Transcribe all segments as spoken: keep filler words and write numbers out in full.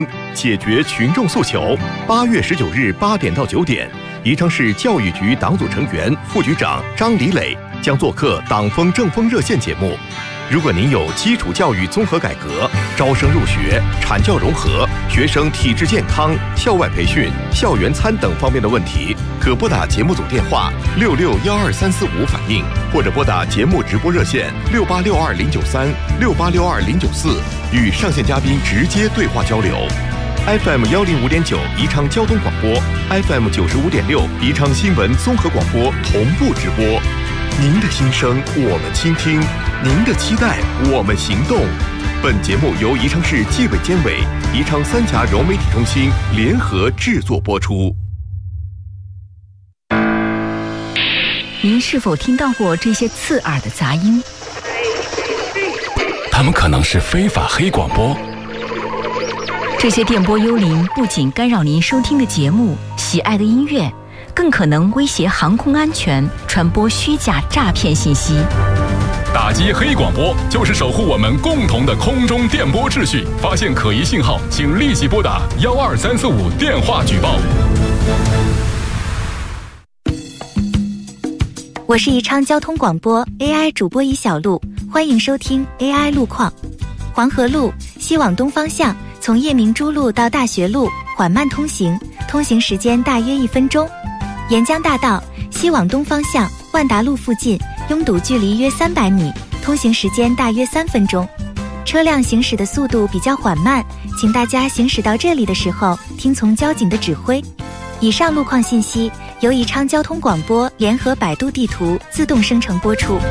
解决群众诉求。八月十九日八点到九点，宜昌市教育局党组成员、副局长张李磊将做客党风正风热线节目。如果您有基础教育综合改革、招生入学、产教融合、学生体质健康、校外培训、校园餐等方面的问题，可拨打节目组电话六六幺二三四五反映，或者拨打节目直播热线六八六二零九三、六八六二零九四，与上线嘉宾直接对话交流。F M 幺零五点九宜昌交通广播 ，F M 九十五点六宜昌新闻综合广播同步直播。您的心声我们倾听，您的期待我们行动。本节目由宜昌市纪委监委、宜昌三峡融媒体中心联合制作播出。 您是否听到过这些刺耳的杂音？ 他们可能是非法黑广播。 这些电波幽灵不仅干扰您收听的节目、喜爱的音乐，更可能威胁航空安全，传播虚假诈骗信息。 打击黑广播就是守护我们共同的空中电波秩序。发现可疑信号，请立即拨打幺二三四五电话举报。 我是宜昌交通广播 A I 主播尹小璐，欢迎收听 A I 路况。黄河路西往东方向，从夜明珠路到大学路缓慢通行，通行时间大约一分钟。沿江大道西往东方向，万达路附近拥堵距离约三百米，通行时间大约三分钟。车辆行驶的速度比较缓慢，请大家行驶到这里的时候听从交警的指挥。以上路况信息由宜昌交通广播联合百度地图自动生成播出。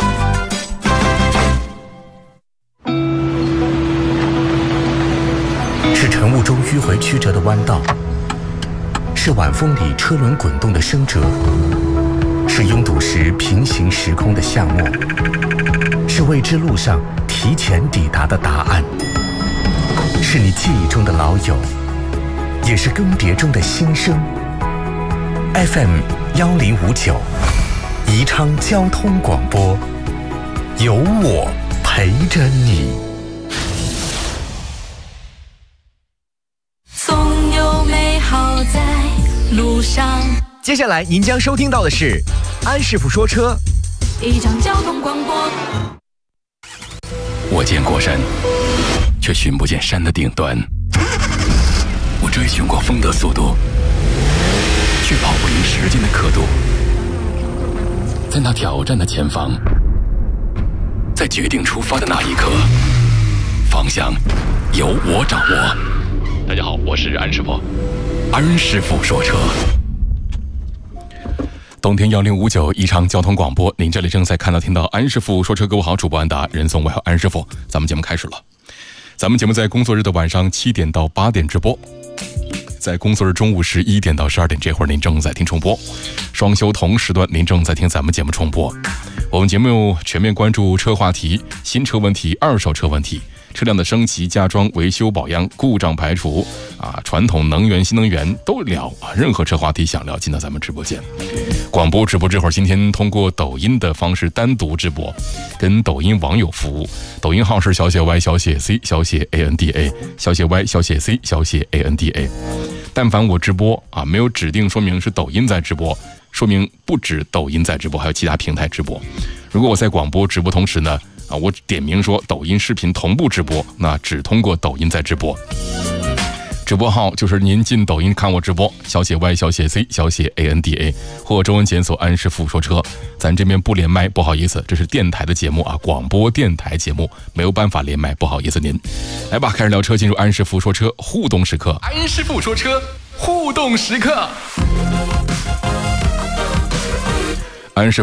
是晨雾中迂回曲折的弯道，是晚风里车轮滚动的声折，是拥堵时平行时空的巷陌，是未知路上提前抵达的答案，是你记忆中的老友，也是更迭中的新生。 F M 幺零五九，宜昌交通广播，有我陪着你。 总有美好在路上。 接下来您将收听到的是安师傅说车， 宜昌交通广播。 我见过山，却寻不见山的顶端。我追寻过风的速度，却跑不赢时间的刻度。在那挑战的前方，在决定出发的那一刻，方向由我掌握。大家好，我是安师傅，安师傅说车。冬天幺零五九宜昌交通广播，您这里正在看到听到安师傅说车，各位好，主播安达，人送我好安师傅。咱们节目开始了，咱们节目在工作日的晚上七点到八点直播，在工作日中午十一点到十二点，这会儿您正在听重播，双休同时段您正在听咱们节目重播。我们节目全面关注车话题、新车问题、二手车问题、车辆的升级、加装、维修保养、故障排除啊，传统能源、新能源都聊啊，任何车话题想聊，进到咱们直播间。广播直播这会儿，今天通过抖音的方式单独直播，跟抖音网友服务。抖音号是小写 Y 小写 C 小写 A N D A 小写 Y 小写 C 小写 A N D A。但凡我直播啊，没有指定说明是抖音在直播，说明不止抖音在直播，还有其他平台直播。如果我在广播直播同时呢，啊，我点名说抖音视频同步直播，那只通过抖音在直播。直播号就是您进抖音看我直播，小写 Y 小写 C 小写 A N D A 或中文检索安师傅说车。咱这边不连麦，不好意思，这是电台的节目啊，广播电台节目没有办法连麦，不好意思您。来吧，开始聊车，进入安师傅说车互动时刻。安师傅说车互动时刻。安师傅